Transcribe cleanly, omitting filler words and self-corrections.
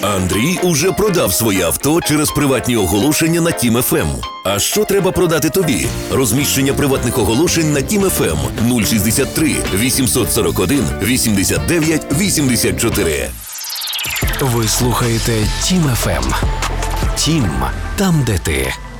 Андрій уже продав своє авто через приватні оголошення на Тім ФМ. А що треба продати тобі? Розміщення приватних оголошень на Тім ФМ 063 841 89 84. Ви слухаєте Тім ФМ. Тім, там де ти.